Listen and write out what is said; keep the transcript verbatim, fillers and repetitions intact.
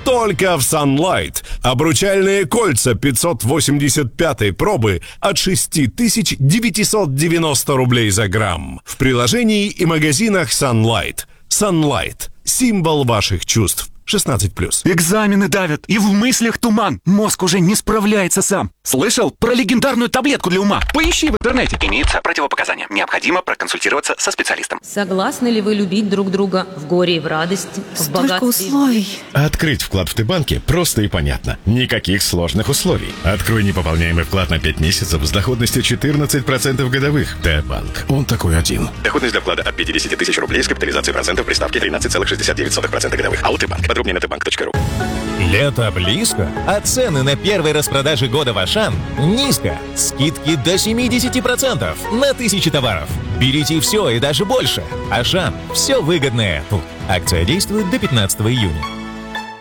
только в Sunlight. Обручальные кольца пятьсот восемьдесят пятой пробы от шесть тысяч девятьсот девяносто рублей за грамм. В приложении и магазинах Sunlight. Sunlight. Символ ваших чувств. шестнадцать плюс. Экзамены давят, и в мыслях туман. Мозг уже не справляется сам. Слышал про легендарную таблетку для ума? Поищи в интернете. Имеются противопоказания. Необходимо проконсультироваться со специалистом. Согласны ли вы любить друг друга в горе и в радости, в Столько богатстве? условий. Открыть вклад в Т-банке просто и понятно. Никаких сложных условий. Открой непополняемый вклад на пять месяцев с доходностью четырнадцать процентов годовых. Т-банк. Он такой один. Доходность для вклада от пятидесяти тысяч рублей с капитализацией процентов при ставке тринадцать целых шестьдесят девять сотых процента годовых. АО Т-банк. Подробнее на тбанк точка ру. Лето близко, а цены на первой распродаже года в Ашан низко. Скидки до семьдесят процентов на тысячи товаров. Берите все и даже больше. Ашан. Все выгодное тут. Акция действует до пятнадцатого июня.